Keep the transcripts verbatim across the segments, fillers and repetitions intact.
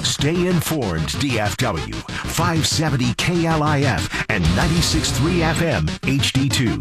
Stay informed, D F W. five seventy K L I F and ninety-six point three F M H D two.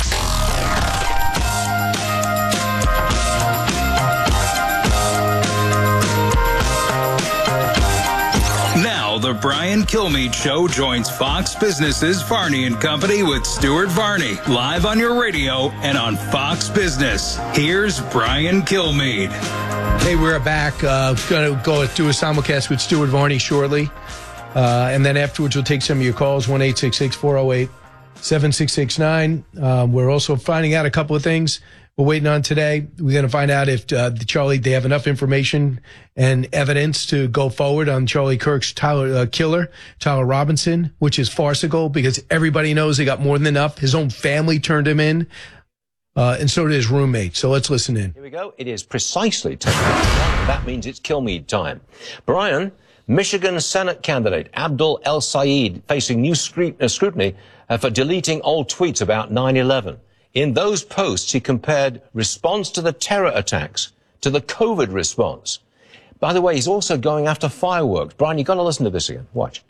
Now, the Brian Kilmeade Show joins Fox Business's Varney and Company with Stuart Varney, live on your radio and on Fox Business. Here's Brian Kilmeade. Hey, we're back. Uh, going to go do a simulcast with Stuart Varney shortly. Uh, and then afterwards, we'll take some of your calls, one eight six six, four oh eight, seven six six nine. Uh, we're also finding out a couple of things we're waiting on today. We're going to find out if uh, the Charlie, they have enough information and evidence to go forward on Charlie Kirk's Tyler, uh, killer, Tyler Robinson, which is farcical because everybody knows he got more than enough. His own family turned him in, uh, and so did his roommate. So let's listen in. Here we go. It is precisely ten minutes to one. That means it's Kilmeade time. Brian, Michigan Senate candidate Abdul El Sayed facing new scrutiny uh, for deleting old tweets about nine eleven. In those posts, he compared response to the terror attacks to the COVID response. By the way, he's also going after fireworks. Brian, you've got to listen to this again. Watch.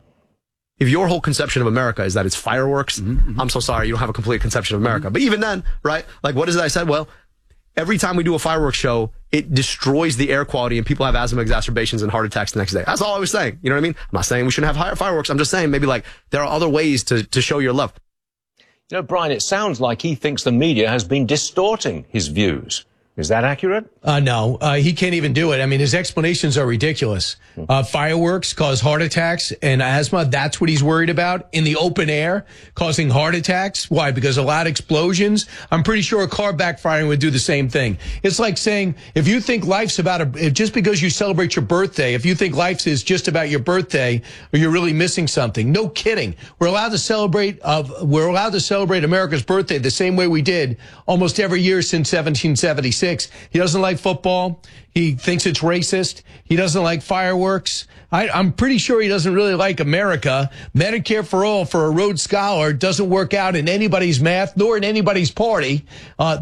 If your whole conception of America is that it's fireworks, mm-hmm. I'm so sorry, you don't have a complete conception of America. Mm-hmm. But even then, right, like what is it I said? Well, every time we do a fireworks show, it destroys the air quality and people have asthma exacerbations and heart attacks the next day. That's all I was saying. You know what I mean? I'm not saying we shouldn't have higher fireworks. I'm just saying maybe like there are other ways to, to show your love. You know, Brian, it sounds like he thinks the media has been distorting his views. Is that accurate? Uh, no, uh, he can't even do it. I mean, his explanations are ridiculous. Uh, fireworks cause heart attacks and asthma. That's what he's worried about in the open air, causing heart attacks. Why? Because of loud explosions. I'm pretty sure a car backfiring would do the same thing. It's like saying, if you think life's about a, if just because you celebrate your birthday, if you think life is just about your birthday, or you're really missing something. No kidding. We're allowed to celebrate, uh, we're allowed to celebrate America's birthday the same way we did almost every year since seventeen seventy-six. He doesn't like football. He thinks it's racist. He doesn't like fireworks. I, I'm pretty sure he doesn't really like America. Medicare for all for a Rhodes Scholar doesn't work out in anybody's math nor in anybody's party. Uh,